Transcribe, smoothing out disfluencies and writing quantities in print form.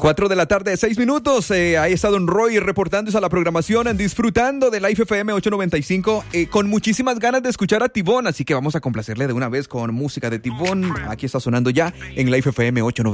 4 de la tarde, 6 minutos. Ahí está Don Roy reportándose a la programación, disfrutando de Life FM 895, con muchísimas ganas de escuchar a Tibón, así que vamos a complacerle de una vez con música de Tibón. Aquí está sonando ya en Life FM 895.